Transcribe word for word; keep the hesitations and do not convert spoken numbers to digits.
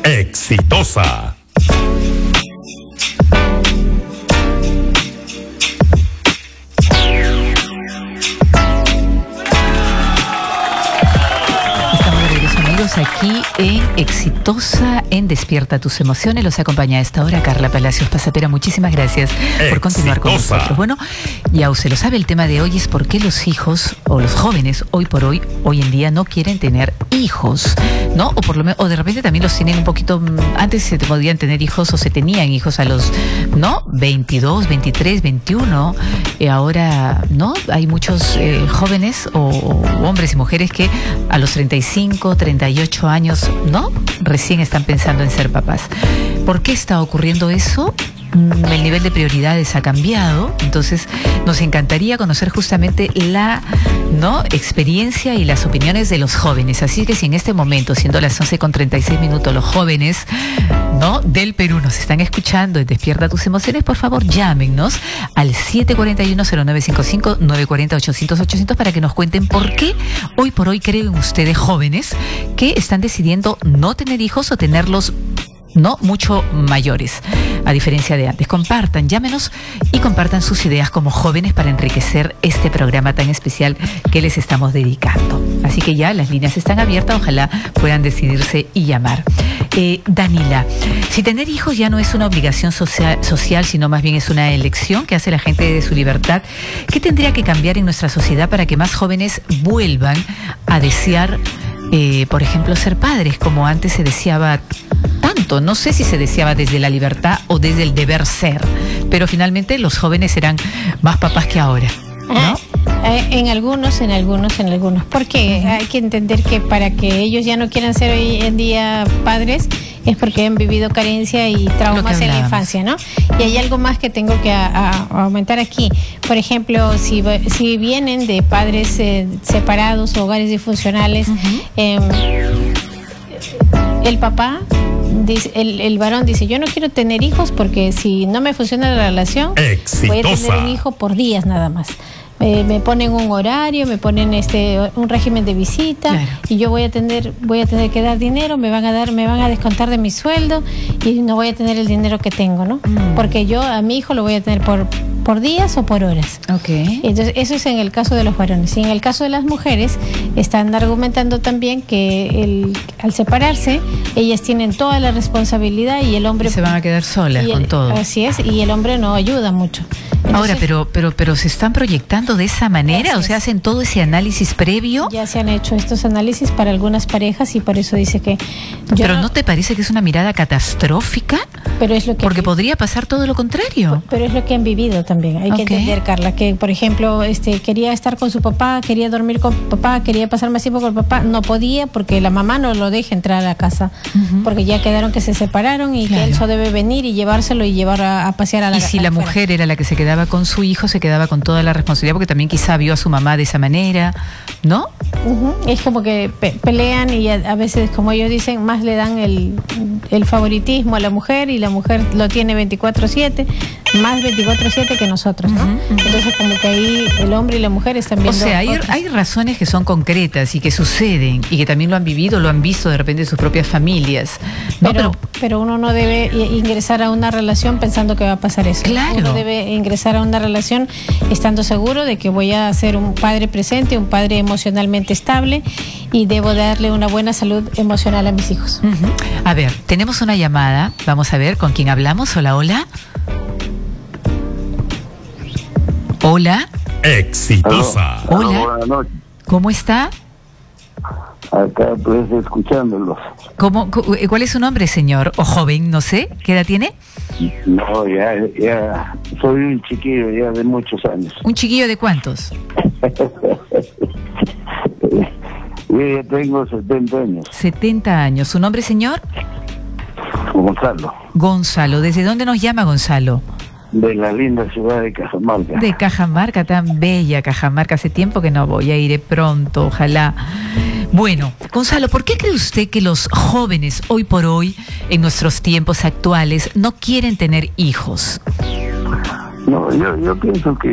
Exitosa. Aquí en Exitosa, en Despierta tus Emociones. Los acompaña a esta hora Carla Palacios Pasapera. Muchísimas gracias Exitosa. Por continuar con nosotros. Bueno, ya usted lo sabe, el tema de hoy es por qué los hijos o los jóvenes hoy por hoy, hoy en día no quieren tener hijos, ¿no? O por lo menos, o de repente también los tienen un poquito, antes se podían tener hijos o se tenían hijos a los, ¿no? veintidós, veintitrés, veintiuno. Eh, ahora, ¿no? Hay muchos eh, jóvenes o, o hombres y mujeres que a los treinta y cinco, treinta y ocho años, ¿no? Recién están pensando en ser papás. ¿Por qué está ocurriendo eso? El nivel de prioridades ha cambiado, entonces nos encantaría conocer justamente la, ¿no? experiencia y las opiniones de los jóvenes. Así que si en este momento, siendo las once con treinta y seis minutos, los jóvenes, ¿no? del Perú nos están escuchando y Despierta tus Emociones, por favor llámenos al siete cuatro uno, cero nueve cinco cinco, nueve cuatro cero, ochocientos, ochocientos para que nos cuenten por qué hoy por hoy creen ustedes, jóvenes, que están decidiendo no tener hijos o tenerlos no mucho mayores, a diferencia de antes. Compartan, llámenos y compartan sus ideas como jóvenes para enriquecer este programa tan especial que les estamos dedicando. Así que ya las líneas están abiertas, ojalá puedan decidirse y llamar. Eh, Danila, si tener hijos ya no es una obligación social, social, sino más bien es una elección que hace la gente de su libertad, ¿qué tendría que cambiar en nuestra sociedad para que más jóvenes vuelvan a desear, eh, por ejemplo, ser padres, como antes se deseaba tanto? No sé si se deseaba desde la libertad o desde el deber ser, pero finalmente los jóvenes eran más papás que ahora, ¿no? En algunos, en algunos, en algunos. Porque uh-huh. hay que entender que para que ellos ya no quieran ser hoy en día padres es porque han vivido carencia y traumas en la infancia, ¿no? Y hay algo más que tengo que a, a aumentar aquí. Por ejemplo, si, si vienen de padres eh, separados o hogares disfuncionales, uh-huh. eh, el papá... Dice, el, el varón dice, yo no quiero tener hijos porque si no me funciona la relación, Exitosa. Voy a tener un hijo por días nada más. Eh, me ponen un horario, me ponen este un régimen de visita, claro. y yo voy a tener voy a tener que dar dinero, me van a dar me van a descontar de mi sueldo y no voy a tener el dinero que tengo, ¿no? Mm. Porque yo a mi hijo lo voy a tener por por días o por horas. Okay. Entonces, eso es en el caso de los varones. Y en el caso de las mujeres, están argumentando también que el, al separarse, ellas tienen toda la responsabilidad y el hombre... Y se van a quedar solas el, con todo. Así es, y el hombre no ayuda mucho. Entonces, ahora, pero, pero, pero ¿se están proyectando de esa manera? O sea, ¿hacen todo ese análisis previo? Ya se han hecho estos análisis para algunas parejas y por eso dice que... Yo ¿Pero no, no te parece que es una mirada catastrófica? Pero es lo que Porque podría pasar todo lo contrario. Pero es lo que han vivido también. Hay okay. que entender, Carla, que por ejemplo, este quería estar con su papá, quería dormir con papá, quería pasar más tiempo con el papá, no podía porque la mamá no lo deja entrar a la casa, uh-huh. porque ya quedaron que se separaron y claro. que él solo debe venir y llevárselo y llevar a, a pasear a la casa. Y si la afuera. mujer era la que se quedaba con su hijo, se quedaba con toda la responsabilidad porque también quizá vio a su mamá de esa manera, ¿no? Uh-huh. Es como que pe pelean y a, a veces, como ellos dicen, más le dan el, el favoritismo a la mujer y la mujer lo tiene veinticuatro siete, más veinticuatro siete que nosotros, ¿no? Uh-huh, uh-huh. Entonces como que ahí el hombre y la mujer están viendo... O sea, hay, hay razones que son concretas y que suceden y que también lo han vivido, lo han visto de repente en sus propias familias, ¿no? Pero, pero, pero uno no debe ingresar a una relación pensando que va a pasar eso. Claro. Uno debe ingresar a una relación estando seguro de que voy a ser un padre presente, un padre emocionalmente estable y debo darle una buena salud emocional a mis hijos. Uh-huh. A ver, tenemos una llamada, vamos a ver con quién hablamos. Hola, hola. Hola. Exitosa. Hola. Hola. Buenas noches. ¿Cómo está? Acá pues escuchándolos. ¿Cómo, ¿Cuál es su nombre, señor? O joven, no sé. ¿Qué edad tiene? No, ya, ya soy un chiquillo ya de muchos años. ¿Un chiquillo de cuántos? Yo ya tengo setenta años. setenta años. ¿Su nombre, señor? Gonzalo. Gonzalo. ¿Desde dónde nos llama, Gonzalo? De la linda ciudad de Cajamarca. De Cajamarca, tan bella Cajamarca. Hace tiempo que no voy, a iré pronto, ojalá. Bueno, Gonzalo, ¿por qué cree usted que los jóvenes hoy por hoy, en nuestros tiempos actuales, no quieren tener hijos? No, yo, yo pienso que